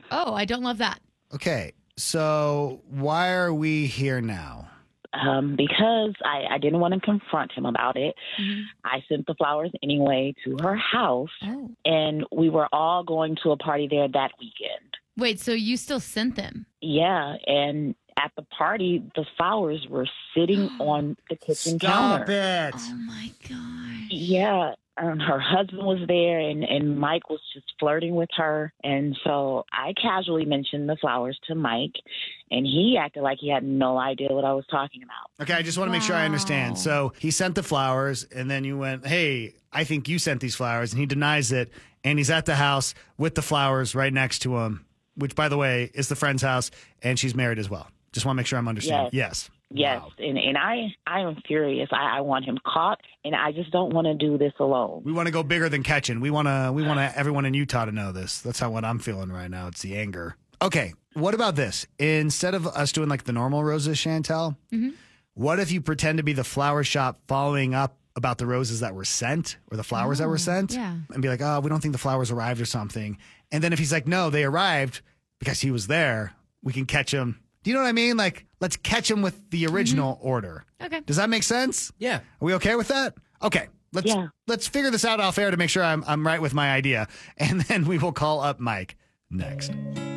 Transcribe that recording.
Oh, I don't love that. Okay, so why are we here now? Because I didn't want to confront him about it. Mm-hmm. I sent the flowers anyway to her house, Oh. and we were all going to a party there that weekend. Wait, so you still sent them? Yeah, and at the party, the flowers were sitting on the kitchen Stop counter. it. Oh, my gosh. Yeah, her husband was there, and Mike was just flirting with her. And so I casually mentioned the flowers to Mike, and he acted like he had no idea what I was talking about. Okay, I just want to make sure I Wow. understand. So he sent the flowers, and then you went, hey, I think you sent these flowers, and he denies it, and he's at the house with the flowers right next to him, which, by the way, is the friend's house, and she's married as well. Just want to make sure I'm understanding. Yes. Yes, Wow. and I am furious. I want him caught, and I just don't want to do this alone. We want to go bigger than catching. We want everyone in Utah to know this. That's what I'm feeling right now. It's the anger. Okay, what about this? Instead of us doing like the normal roses, Chantel, what if you pretend to be the flower shop following up about the roses that were sent or the flowers that were sent? yeah. And be like, oh, we don't think the flowers arrived or something. And then if he's like, no, they arrived because he was there, we can catch him. Do you know what I mean? Like, let's catch him with the original order. Okay. Does that make sense? Yeah. Are we okay with that? Okay. Let's figure this out off air to make sure I'm right with my idea. And then we will call up Mike next.